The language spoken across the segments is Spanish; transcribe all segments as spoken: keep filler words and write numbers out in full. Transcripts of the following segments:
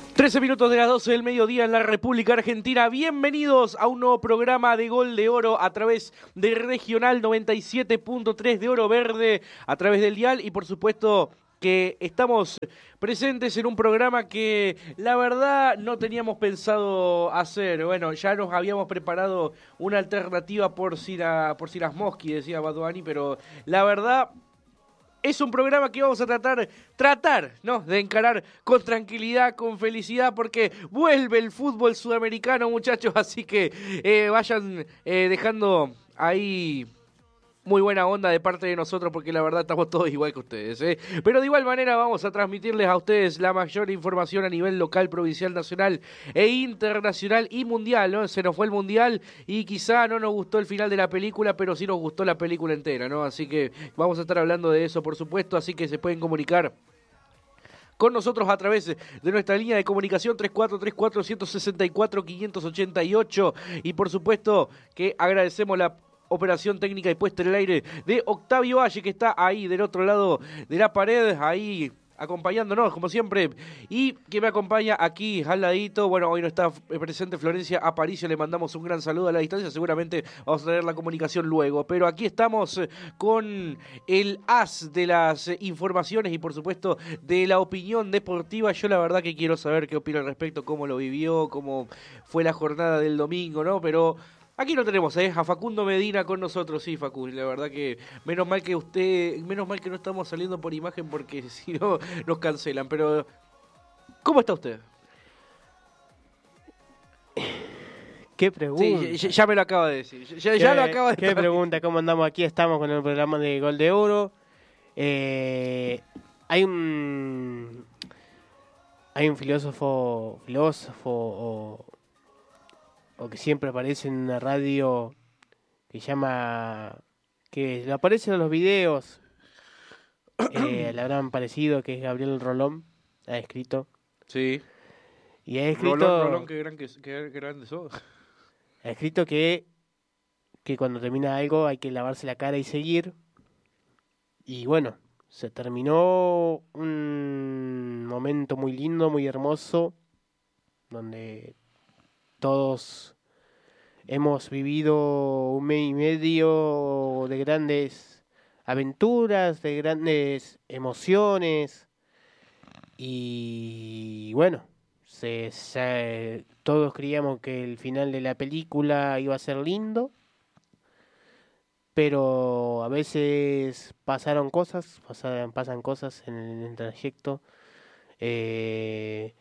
trece minutos de las doce del mediodía en la República Argentina. Bienvenidos a un nuevo programa de Gol de Oro a través de Regional noventa y siete punto tres de Oro Verde, a través del dial y por supuesto que estamos presentes en un programa que la verdad no teníamos pensado hacer. Bueno, ya nos habíamos preparado una alternativa por si, la, por si las mosquis, decía Baduani, pero la verdad... es un programa que vamos a tratar, tratar, ¿no? De encarar con tranquilidad, con felicidad, porque vuelve el fútbol sudamericano, muchachos, así que eh, vayan eh, dejando ahí muy buena onda de parte de nosotros, porque la verdad estamos todos igual que ustedes, ¿eh? Pero de igual manera vamos a transmitirles a ustedes la mayor información a nivel local, provincial, nacional e internacional y mundial, ¿no? Se nos fue el mundial y quizá no nos gustó el final de la película, pero sí nos gustó la película entera, ¿no? Así que vamos a estar hablando de eso, por supuesto, así que se pueden comunicar con nosotros a través de nuestra línea de comunicación tres cuatro tres cuatro, uno seis cuatro, cinco ocho ocho y por supuesto que agradecemos la operación técnica y puesta en el aire de Octavio Valle, que está ahí del otro lado de la pared, ahí acompañándonos como siempre, y que me acompaña aquí al ladito. Bueno, hoy no está presente Florencia Aparicio, le mandamos un gran saludo a la distancia, seguramente vamos a tener la comunicación luego, pero aquí estamos con el as de las informaciones y por supuesto de la opinión deportiva. Yo la verdad que quiero saber qué opina al respecto, cómo lo vivió, cómo fue la jornada del domingo, ¿no? Pero aquí lo tenemos, ¿eh? A Facundo Medina con nosotros, sí, Facu. La verdad que menos mal que usted, menos mal que no estamos saliendo por imagen porque si no nos cancelan. Pero, ¿cómo está usted? ¿Qué pregunta? Sí, ya, ya me lo acaba de decir. Ya, ya lo acaba de ¿Qué pregunta? ¿Cómo andamos aquí? Estamos con el programa de Gol de Oro. Eh, hay un hay un filósofo, filósofo o o que siempre aparece en una radio que llama, que le aparecen en los videos, eh, le habrán parecido, que es Gabriel Rolón, ha escrito. Sí. Y ha escrito... Rolón, Rolón, qué, gran, qué, qué grande sos. Ha escrito que, que cuando termina algo hay que lavarse la cara y seguir. Y bueno, se terminó un momento muy lindo, muy hermoso, donde todos hemos vivido un mes y medio de grandes aventuras, de grandes emociones y bueno, se, se, todos creíamos que el final de la película iba a ser lindo, pero a veces pasaron cosas, pasan, pasan cosas en el, en el trayecto. Eh,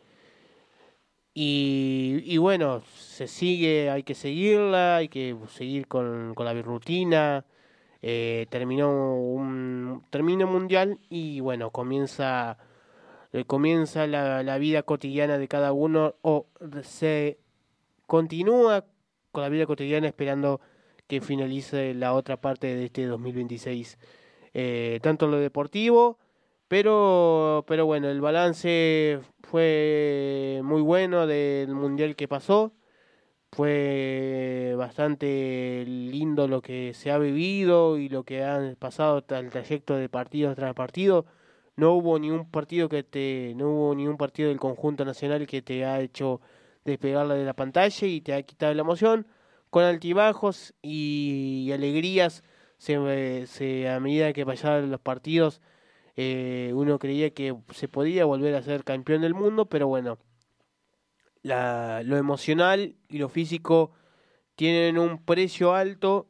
Y, y bueno, se sigue, hay que seguirla, hay que seguir con, con la rutina. Eh, terminó un termino mundial y bueno, comienza eh, comienza la, la vida cotidiana de cada uno o se continúa con la vida cotidiana esperando que finalice la otra parte de este dos mil veintiséis. Eh, tanto en lo deportivo, pero, pero bueno, el balance fue muy bueno del mundial que pasó. Fue bastante lindo lo que se ha vivido y lo que han pasado el trayecto de partido tras partido. No hubo ni un partido que te, no hubo ni un partido del conjunto nacional que te ha hecho despegarla de la pantalla y te ha quitado la emoción. Con altibajos y alegrías, se, se a medida que pasaban los partidos, eh, uno creía que se podía volver a ser campeón del mundo, pero bueno, la, lo emocional y lo físico tienen un precio alto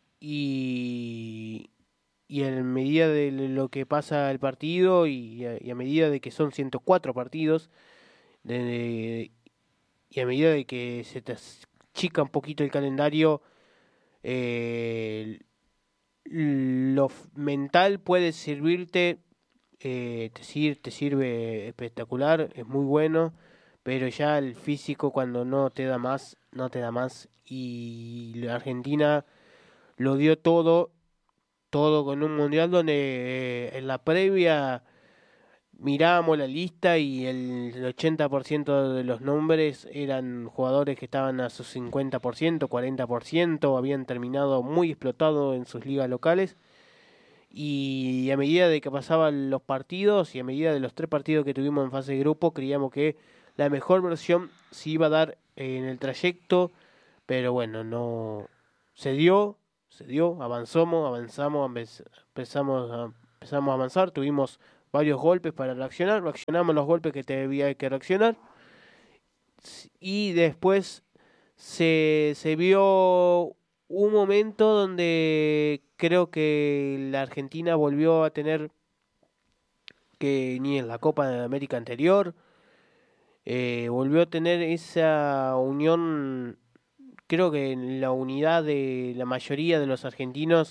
y, y en medida de lo que pasa el partido y a, y a medida de que son ciento cuatro partidos de, de, y a medida de que se te achica un poquito el calendario, eh, lo mental puede servirte, eh, te, sir, te sirve espectacular, es muy bueno, pero ya el físico cuando no te da más, no te da más. Y la Argentina lo dio todo, todo con un mundial donde eh, en la previa miramos la lista y el ochenta por ciento de los nombres eran jugadores que estaban a su cincuenta por ciento, cuarenta por ciento, habían terminado muy explotados en sus ligas locales. Y a medida de que pasaban los partidos y a medida de los tres partidos que tuvimos en fase de grupo, creíamos que la mejor versión se iba a dar en el trayecto, pero bueno, no se dio, se dio, avanzamos, avanzamos, empezamos a, empezamos a avanzar, tuvimos varios golpes para reaccionar, reaccionamos los golpes que debía que reaccionar, y después se, se vio un momento donde creo que la Argentina volvió a tener que ni en la Copa de América anterior, eh, volvió a tener esa unión, creo que en la unidad de la mayoría de los argentinos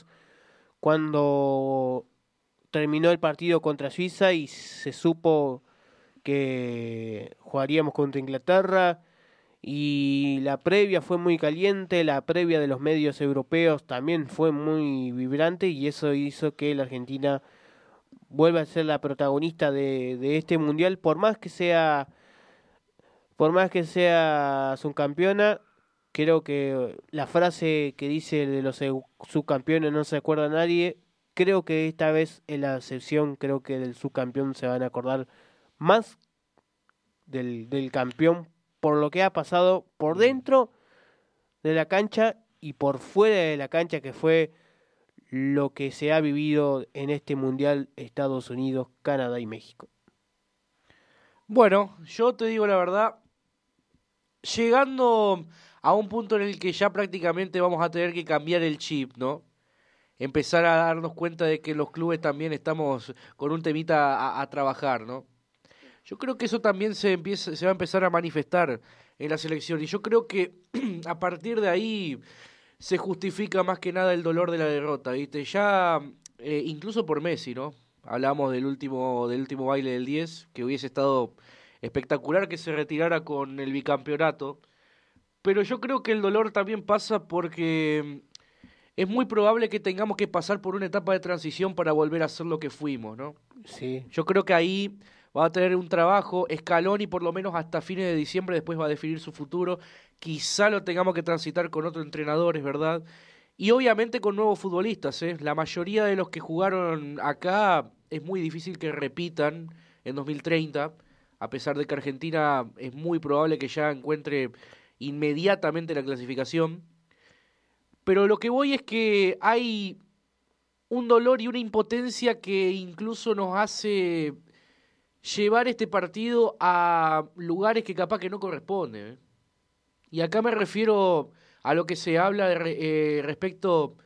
cuando terminó el partido contra Suiza y se supo que jugaríamos contra Inglaterra, y la previa fue muy caliente, la previa de los medios europeos también fue muy vibrante, y eso hizo que la Argentina vuelva a ser la protagonista de, de este mundial, por más que sea por más que sea subcampeona. Creo que la frase que dice de los subcampeones no se acuerda a nadie, creo que esta vez en la excepción, creo que del subcampeón se van a acordar más del, del campeón, por lo que ha pasado por dentro de la cancha y por fuera de la cancha, que fue lo que se ha vivido en este mundial Estados Unidos, Canadá y México. Bueno, yo te digo la verdad, llegando a un punto en el que ya prácticamente vamos a tener que cambiar el chip, ¿no? Empezar a darnos cuenta de que los clubes también estamos con un temita a, a trabajar, ¿no? Yo creo que eso también se empieza, se va a empezar a manifestar en la selección, y yo creo que a partir de ahí se justifica más que nada el dolor de la derrota, ¿viste? Ya, eh, incluso por Messi, ¿no? Hablamos del último, del último baile del diez, que hubiese estado espectacular que se retirara con el bicampeonato, pero yo creo que el dolor también pasa porque es muy probable que tengamos que pasar por una etapa de transición para volver a ser lo que fuimos, ¿no? Sí. Yo creo que ahí va a tener un trabajo Scaloni por lo menos hasta fines de diciembre, después va a definir su futuro, quizá lo tengamos que transitar con otro entrenador, es verdad, y obviamente con nuevos futbolistas, ¿eh? La mayoría de los que jugaron acá es muy difícil que repitan en dos mil treinta, a pesar de que Argentina es muy probable que ya encuentre inmediatamente la clasificación, pero lo que voy es que hay un dolor y una impotencia que incluso nos hace llevar este partido a lugares que capaz que no corresponden, ¿eh? Y acá me refiero a lo que se habla de re, eh, respecto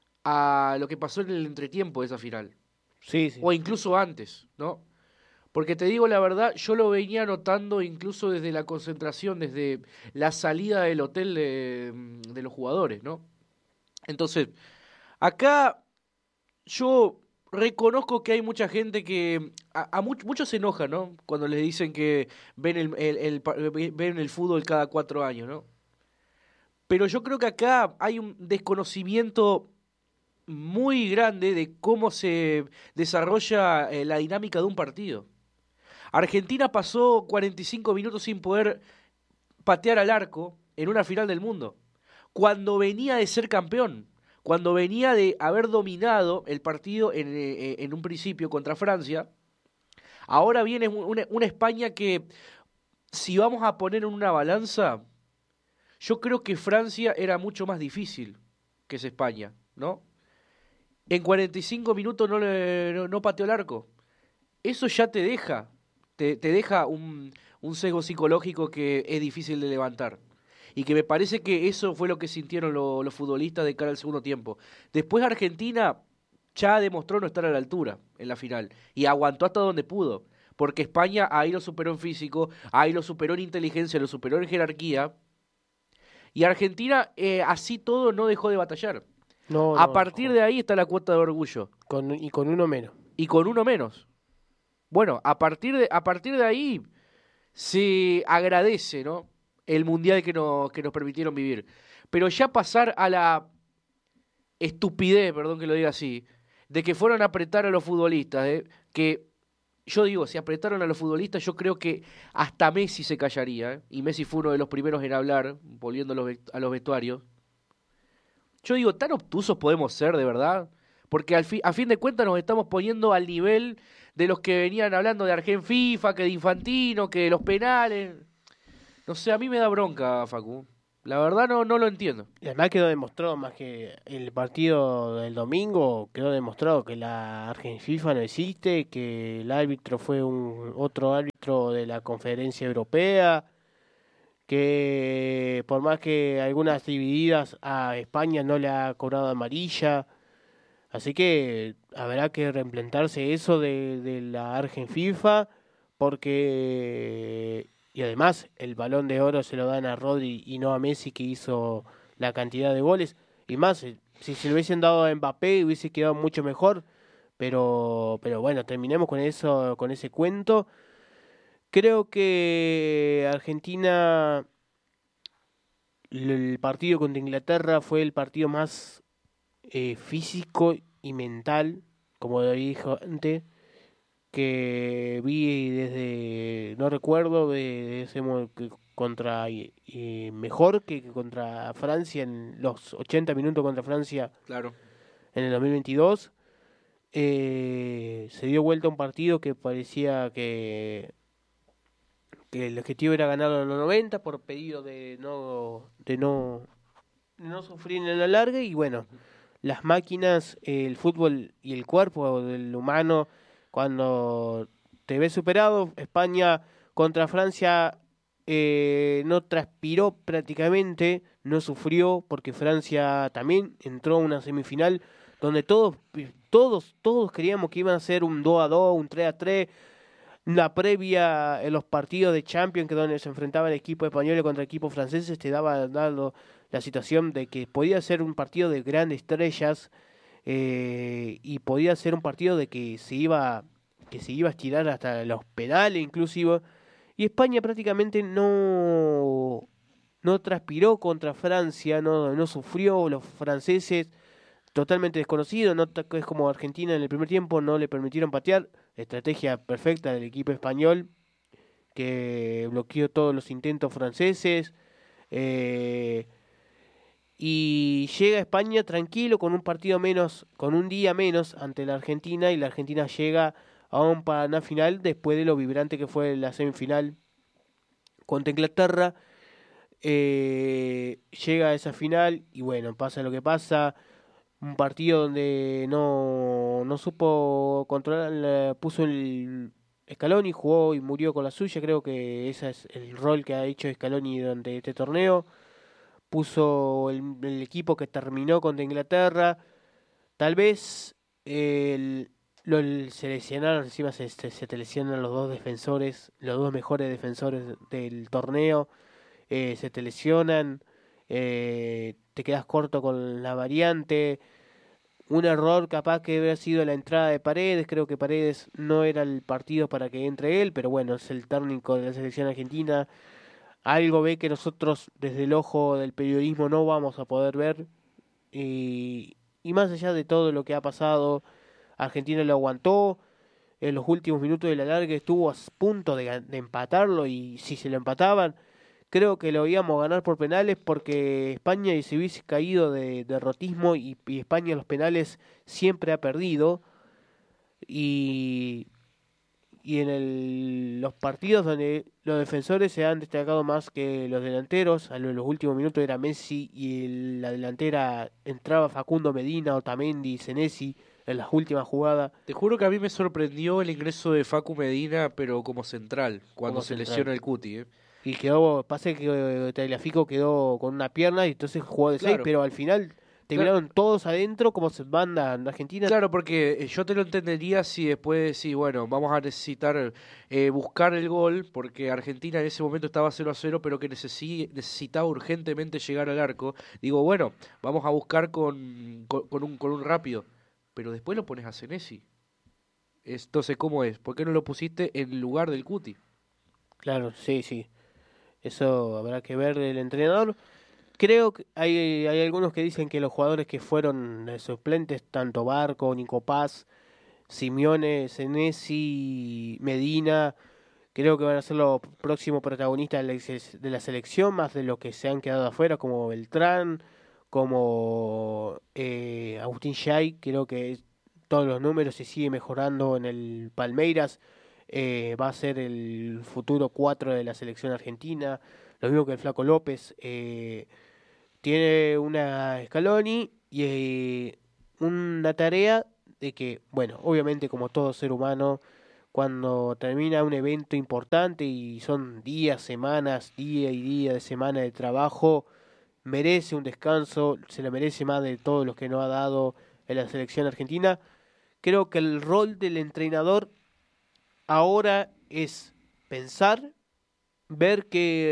a lo que pasó en el entretiempo de esa final. Sí, sí. O incluso antes, ¿no? Porque te digo la verdad, yo lo venía notando incluso desde la concentración, desde la salida del hotel de, de los jugadores, ¿no? Entonces, acá yo reconozco que hay mucha gente que a, a much, muchos se enojan, ¿no? Cuando les dicen que ven el, el, el, ven el fútbol cada cuatro años, ¿no? Pero yo creo que acá hay un desconocimiento muy grande de cómo se desarrolla eh, la dinámica de un partido. Argentina pasó cuarenta y cinco minutos sin poder patear al arco en una final del mundo, cuando venía de ser campeón, cuando venía de haber dominado el partido en, eh, en un principio contra Francia. Ahora viene una, una España que, si vamos a poner en una balanza, yo creo que Francia era mucho más difícil que esa España, ¿no? En cuarenta y cinco minutos no, le, no, no pateó el arco. Eso ya te deja, te, te deja un, un sesgo psicológico que es difícil de levantar. Y que me parece que eso fue lo que sintieron lo, los futbolistas de cara al segundo tiempo. Después Argentina ya demostró no estar a la altura en la final. Y aguantó hasta donde pudo. Porque España ahí lo superó en físico, ahí lo superó en inteligencia, lo superó en jerarquía. Y Argentina, eh, así todo, no dejó de batallar. No, a no, partir no. de ahí está la cuota de orgullo. Con, y con uno menos. Y con uno menos. Bueno, a partir de, a partir de ahí se agradece, ¿no?, el mundial que nos, que nos permitieron vivir. Pero ya pasar a la estupidez, perdón que lo diga así, de que fueron a apretar a los futbolistas, ¿eh? Que yo digo, si apretaron a los futbolistas, yo creo que hasta Messi se callaría, ¿eh? Y Messi fue uno de los primeros en hablar, volviendo a los, a los vestuarios. Yo digo, ¿tan obtusos podemos ser, de verdad? Porque al fi, a fin de cuentas nos estamos poniendo al nivel de los que venían hablando de Argen FIFA, que de Infantino, que de los penales. No sé, a mí me da bronca, Facu. La verdad no, no lo entiendo. Y además quedó demostrado, más que el partido del domingo, quedó demostrado que la Argentina FIFA no existe, que el árbitro fue un otro árbitro de la Conferencia Europea, que por más que algunas divididas a España no le ha cobrado amarilla. Así que habrá que reimplantarse eso de, de la Argen FIFA, porque y además el Balón de Oro se lo dan a Rodri y no a Messi, que hizo la cantidad de goles. Y más, eh, si se lo hubiesen dado a Mbappé hubiese quedado mucho mejor, pero pero bueno, terminemos con eso, con ese cuento. Creo que Argentina, el partido contra Inglaterra fue el partido más eh, físico y mental, como dijo antes, que vi desde, no recuerdo, de, de ese mo- que contra, eh, mejor que contra Francia en los ochenta minutos contra Francia Claro. en el dos mil veintidós. Eh, se dio vuelta un partido que parecía que, que el objetivo era ganarlo en los noventa por pedido de no, de no, de no sufrir en la larga y bueno, Ujú. las máquinas, el fútbol y el cuerpo del humano, cuando te ves superado, España contra Francia eh, no transpiró prácticamente, no sufrió, porque Francia también entró a una semifinal donde todos, todos, todos queríamos que iban a ser un dos a dos, un tres a tres. La previa en los partidos de Champions, que donde se enfrentaban equipos españoles contra equipos franceses, te daba dado la situación de que podía ser un partido de grandes estrellas, eh, y podía ser un partido de que se iba que se iba a estirar hasta los penales inclusive, y España prácticamente no no transpiró contra Francia, no no sufrió. Los franceses totalmente desconocidos, no ta- es como Argentina en el primer tiempo, no le permitieron patear. Estrategia perfecta del equipo español, que bloqueó todos los intentos franceses. eh, y llega a España tranquilo, con un partido menos, con un día menos ante la Argentina, y la Argentina llega a un Paraná final después de lo vibrante que fue la semifinal contra Inglaterra. Eh, llega a esa final y bueno, pasa lo que pasa. Un partido donde no, no supo controlar, la- puso el Scaloni, jugó y murió con la suya. Creo que ese es el rol que ha hecho Scaloni durante este torneo. Puso el, el equipo que terminó contra Inglaterra. Tal vez el, lo el seleccionaron, encima se, se, se te lesionan los dos defensores, los dos mejores defensores del torneo. Eh, se te lesionan, eh, te quedas corto con la variante. Un error capaz que hubiera sido la entrada de Paredes. Creo que Paredes no era el partido para que entre él, pero bueno, es el técnico de la selección argentina. Algo ve que nosotros desde el ojo del periodismo no vamos a poder ver. Y, y más allá de todo lo que ha pasado, Argentina lo aguantó. En los últimos minutos de la larga estuvo a punto de, ga- de empatarlo, y si se lo empataban, creo que lo íbamos a ganar por penales, porque España se hubiese caído de derrotismo, y, y España en los penales siempre ha perdido. Y, y en el- los partidos donde los defensores se han destacado más que los delanteros, a lo- los últimos minutos era Messi, y en la delantera entraba Facundo Medina, Otamendi, Senesi en las últimas jugadas Te juro que a mí me sorprendió el ingreso de Facu Medina, pero como central, cuando como se central. lesiona el Cuti, ¿eh? Y quedó, pasa que eh, Tagliafico quedó con una pierna y entonces jugó de seis, Claro, pero al final claro, terminaron todos adentro como se manda en Argentina. claro, porque eh, yo te lo entendería si después, sí, bueno, vamos a necesitar eh, buscar el gol, porque Argentina en ese momento estaba cero a cero, pero que necesi- necesitaba urgentemente llegar al arco. Digo, bueno, vamos a buscar con, con, con un, con un rápido, pero después lo pones a Senesi. Entonces, ¿cómo es? ¿Por qué no lo pusiste en lugar del Cuti? Claro, sí, sí. Eso habrá que ver el entrenador. Creo que hay, hay algunos que dicen que los jugadores que fueron eh, suplentes, tanto Barco, Nico Paz, Simeone, Senesi, Medina, creo que van a ser los próximos protagonistas de la, ex- de la selección, más de los que se han quedado afuera, como Beltrán, como eh, Agustín Xay. Creo que todos los números se sigue mejorando en el Palmeiras. eh, va a ser el futuro cuatro de la selección argentina, lo mismo que el Flaco López. Eh, tiene una Scaloni y eh, una tarea de que, bueno, obviamente como todo ser humano, cuando termina un evento importante y son días, semanas, día y día de semana de trabajo, merece un descanso, se lo merece más de todos los que no ha dado en la selección argentina. Creo que el rol del entrenador ahora es pensar, ver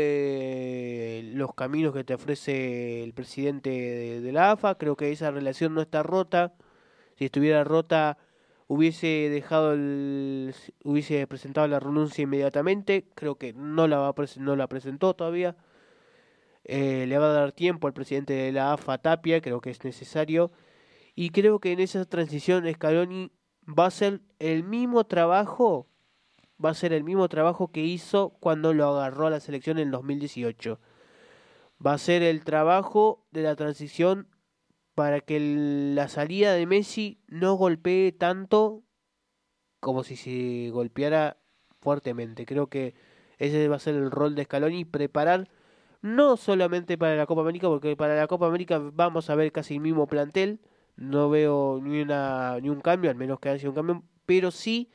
que eh, los caminos que te ofrece el presidente de, de la A F A, creo que esa relación no está rota. Si estuviera rota, hubiese dejado el, hubiese presentado la renuncia inmediatamente. Creo que no la va a pres- no la presentó todavía. Eh, le va a dar tiempo al presidente de la A F A, Tapia, creo que es necesario. Y creo que en esa transición Scaloni va a hacer el mismo trabajo, va a ser el mismo trabajo que hizo cuando lo agarró a la selección en dos mil dieciocho. Va a ser el trabajo de la transición para que el- la salida de Messi no golpee tanto como si se golpeara fuertemente. Creo que ese va a ser el rol de Scaloni, preparar no solamente para la Copa América, porque para la Copa América vamos a ver casi el mismo plantel, no veo ni una ni un cambio, al menos que haya un cambio, pero sí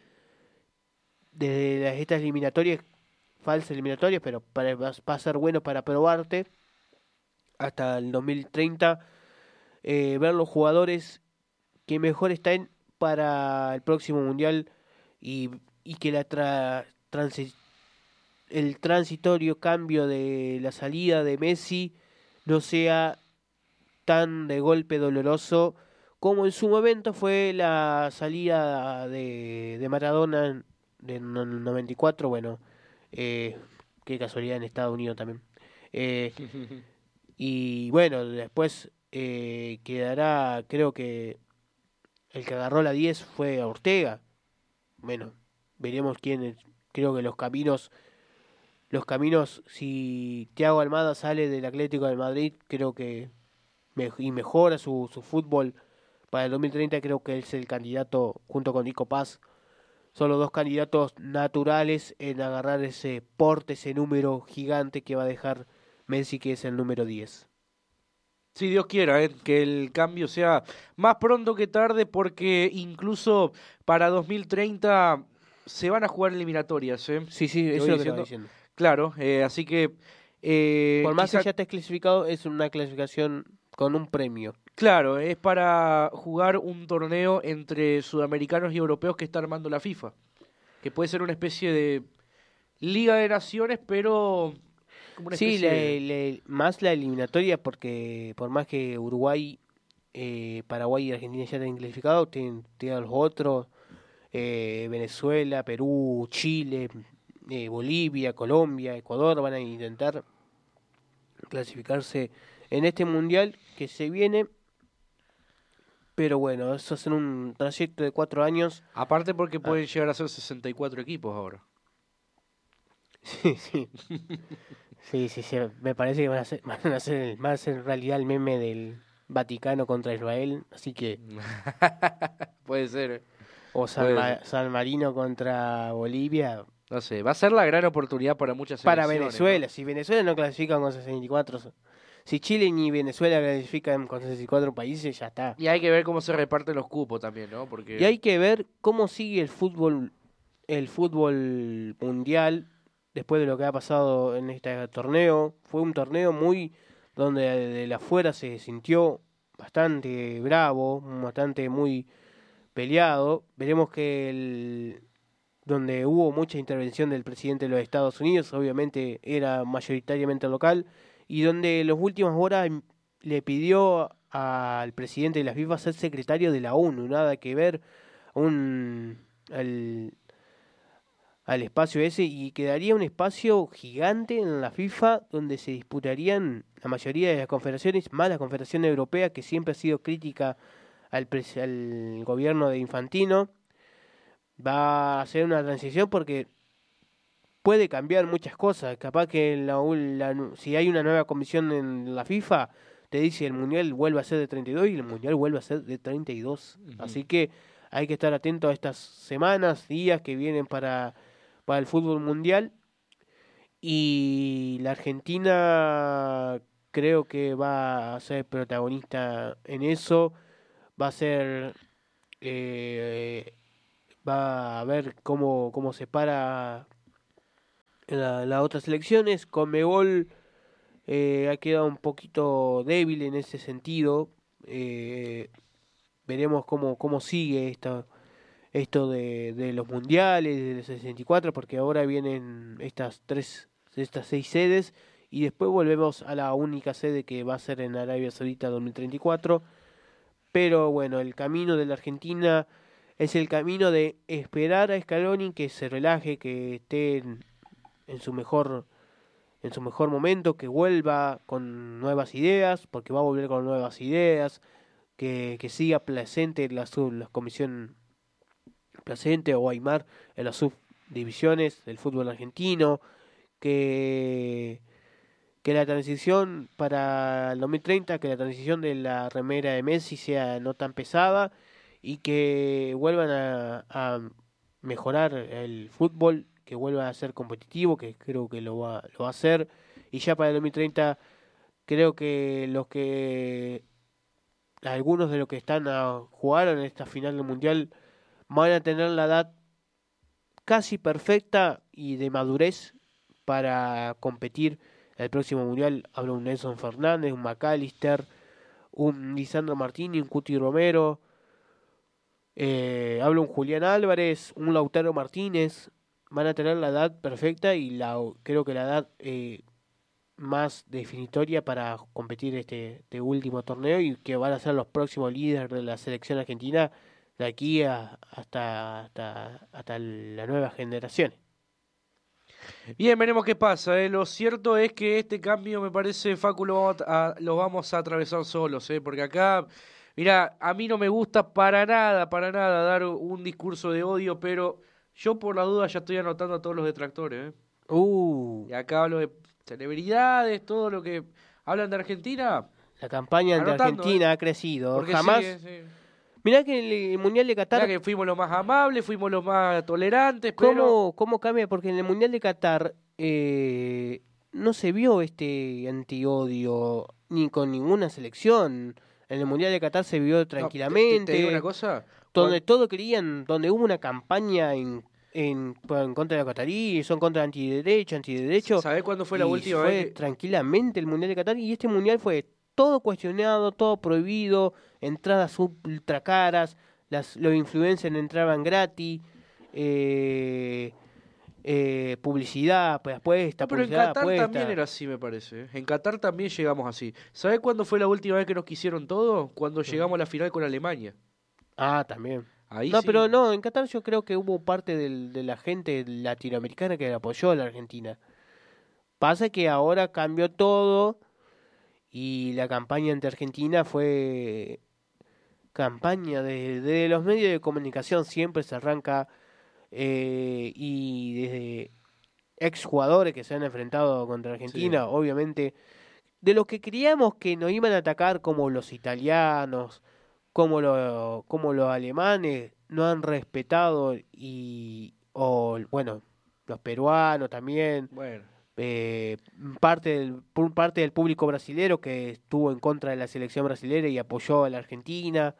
desde las, estas eliminatorias, falsas eliminatorias, pero para, va a ser bueno para probarte hasta el dos mil treinta, eh, ver los jugadores que mejor están para el próximo mundial y, y que la tra, transi, el transitorio cambio de la salida de Messi no sea tan de golpe doloroso como en su momento fue la salida de, de Maradona en el noventa y cuatro. Bueno, eh, qué casualidad en Estados Unidos también. Eh, y bueno, después eh, quedará, creo que el que agarró la diez fue Ortega. Bueno, veremos quién es. Creo que los caminos, los caminos, si Thiago Almada sale del Atlético de Madrid, creo que me, y mejora su, su fútbol para el dos mil treinta, creo que es el candidato junto con Nico Paz. Son los dos candidatos naturales en agarrar ese porte, ese número gigante que va a dejar Messi, que es el número diez. Si Dios quiera, eh, que el cambio sea más pronto que tarde, porque incluso para dos mil treinta se van a jugar eliminatorias, ¿eh? Sí, sí, Te eso voy es lo que estaba diciendo. diciendo. Claro, eh, así que eh, Por más que quizá, ya estés clasificado, es una clasificación con un premio. claro, es para jugar un torneo entre sudamericanos y europeos que está armando la FIFA, que puede ser una especie de Liga de Naciones, pero como una Sí, especie la, de... la- más la eliminatoria, porque por más que Uruguay, eh, Paraguay y Argentina ya estén clasificados, tienen, tienen los otros, eh, Venezuela, Perú, Chile, eh, Bolivia, Colombia, Ecuador, van a intentar clasificarse en este mundial que se viene. Pero bueno, eso es en un trayecto de cuatro años. Aparte porque Ah, pueden llegar a ser sesenta y cuatro equipos ahora. sí, sí. Sí, sí, sí, me parece que van a ser, van a ser, el- va a ser en realidad el meme del Vaticano contra Israel, así que, Puede ser, o San, puede ser. Ma- San Marino contra Bolivia, No sé, va a ser la gran oportunidad para muchas para selecciones, ¿no? Venezuela. Si Venezuela no clasifica con sesenta y cuatro, si Chile ni Venezuela clasifican con sesenta y cuatro países, ya está. Y hay que ver cómo se reparten los cupos también, ¿no? Y Porque, hay que ver cómo sigue el fútbol, el fútbol mundial después de lo que ha pasado en este torneo. Fue un torneo muy donde de la afuera se sintió bastante bravo, bastante muy peleado. Veremos que el, donde hubo mucha intervención del presidente de los Estados Unidos, obviamente era mayoritariamente local, y donde en las últimas horas le pidió al presidente de la FIFA ser secretario de la ONU, nada que ver un al, al espacio ese, y quedaría un espacio gigante en la FIFA donde se disputarían la mayoría de las confederaciones, más la Confederación Europea, que siempre ha sido crítica al, pres- al gobierno de Infantino. Va a ser una transición porque puede cambiar muchas cosas. Capaz que la, la- si hay una nueva comisión en la FIFA, te dice el Mundial vuelve a ser de treinta y dos y el Mundial vuelve a ser de treinta y dos. ujú. Así que hay que estar atento a estas semanas, días que vienen para para el fútbol mundial. Y la Argentina creo que va a ser protagonista en eso. Va a ser... Eh, va a ver cómo, cómo se para la, las otras selecciones. Conmebol eh, ha quedado un poquito débil en ese sentido. Eh, veremos cómo, cómo sigue esto, esto de, de los mundiales, del sesenta y cuatro, porque ahora vienen estas tres, estas seis sedes, y después volvemos a la única sede que va a ser en Arabia Saudita dos mil treinta y cuatro. Pero bueno, el camino de la Argentina es el camino de esperar a Scaloni que se relaje, que esté en, en su mejor en su mejor momento, que vuelva con nuevas ideas, porque va a volver con nuevas ideas, que, que siga Placente en la, sub, la comisión Placente o Aymar en las subdivisiones del fútbol argentino, que, que la transición para el dos mil treinta, que la transición de la remera de Messi sea no tan pesada y que vuelvan a, a mejorar el fútbol, que vuelva a ser competitivo, que creo que lo va, lo va a hacer. Y ya para el dos mil treinta creo que los que algunos de los que están a jugar en esta final del mundial van a tener la edad casi perfecta y de madurez para competir el próximo mundial. Hablo de un Nelson Fernández, un McAllister, un Lisandro Martínez, un Cuti Romero, eh, hablo un Julián Álvarez, un Lautaro Martínez. Van a tener la edad perfecta y la creo que la edad eh, más definitoria para competir este, este último torneo, y que van a ser los próximos líderes de la selección argentina de aquí a, hasta, hasta hasta la nueva generación. Bien, veremos qué pasa. ¿eh? Lo cierto es que este cambio, me parece, Facu, lo vamos a, lo vamos a atravesar solos, ¿eh? Porque acá, mira, a mí no me gusta para nada, para nada dar un discurso de odio, pero yo por la duda ya estoy anotando a todos los detractores. ¿eh? Uh, Y acá hablo de celebridades, todo lo que hablan de Argentina. la campaña de Anotando, Argentina ¿eh? ha crecido. Porque Jamás. sí, sí. Mirá que en el Mundial de Qatar. Mirá que fuimos los más amables, fuimos los más tolerantes, ¿Cómo, pero... ¿Cómo cambia? Porque en el Mundial de Qatar eh, no se vio este antiodio ni con ninguna selección. En el Mundial de Qatar se vio tranquilamente. No, te, te, te digo una cosa. Donde todos querían, donde hubo una campaña en, en, en contra de los cataríes, son contra antiderecho, antiderecho. ¿Sabés cuándo fue la última fue vez? Que... tranquilamente el Mundial de Qatar, y este Mundial fue todo cuestionado, todo prohibido, entradas ultra caras, las, los influencers entraban gratis, eh, eh, publicidad, pues apuesta, no, pero publicidad, en Qatar apuesta. también era así, me parece. ¿eh? En Qatar también llegamos así. ¿Sabés cuándo fue la última vez que nos quisieron todo? Cuando sí. llegamos a la final con Alemania. Ah, también. Ahí no, sí. pero no, en Qatar yo creo que hubo parte del, de la gente latinoamericana que apoyó a la Argentina. Pasa que ahora cambió todo y la campaña ante Argentina fue campaña de, de los medios de comunicación, siempre se arranca eh, y desde exjugadores que se han enfrentado contra Argentina, sí. Obviamente, de los que creíamos que nos iban a atacar, como los italianos, como, lo, como los alemanes, no han respetado, y o bueno, los peruanos también, bueno. eh, parte del parte del público brasilero que estuvo en contra de la selección brasilera y apoyó a la Argentina,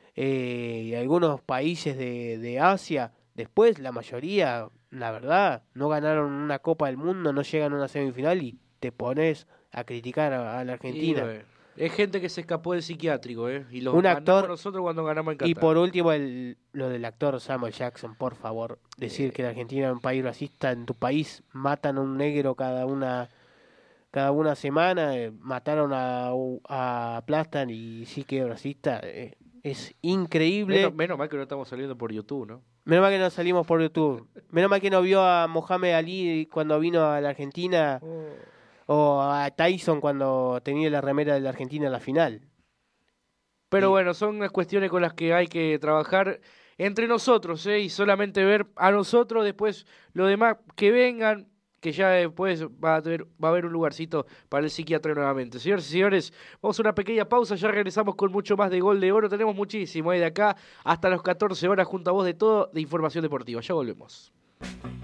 eh, y algunos países de, de Asia. Después la mayoría, la verdad, no ganaron una Copa del Mundo, no llegan a una semifinal y te pones a criticar a, a la Argentina. Sí, es gente que se escapó del psiquiátrico, ¿eh? Y lo un ganamos actor, nosotros cuando ganamos en Qatar. Y por último, el, lo del actor Samuel Jackson, por favor. Decir eh. que la Argentina es un país racista. En tu país matan a un negro cada una cada una semana. Eh, mataron a, a Plastan y sí que es racista. Eh, es increíble. Menos, menos mal que no estamos saliendo por YouTube, ¿no? Menos mal que no salimos por YouTube. Menos mal que no vio a Mohamed Ali cuando vino a la Argentina. Oh. O a Tyson cuando tenía la remera de la Argentina en la final. Pero y... bueno, son las cuestiones con las que hay que trabajar entre nosotros, ¿eh? Y solamente ver a nosotros, después lo demás que vengan, que ya después va a, tener, va a haber un lugarcito para el psiquiatra nuevamente. Señores y señores, vamos a una pequeña pausa, ya regresamos con mucho más de Gol de Oro. Tenemos muchísimo, ¿eh? De acá hasta las catorce horas junto a vos de todo de información deportiva. Ya volvemos.